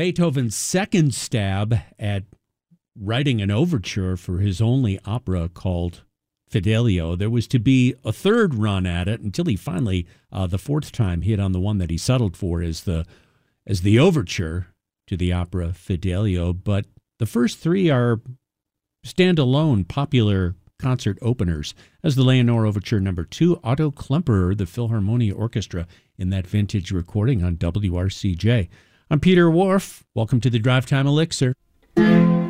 Beethoven's second stab at writing an overture for his only opera called Fidelio. There was to be a third run at it until he finally, the fourth time, hit on the one that he settled for as the overture to the opera Fidelio. But the first three are standalone popular concert openers, as the Leonore Overture No. 2, Otto Klemperer, the Philharmonia Orchestra, in that vintage recording on WRCJ. I'm Peter Whorf. Welcome to the Drive Time Elixir.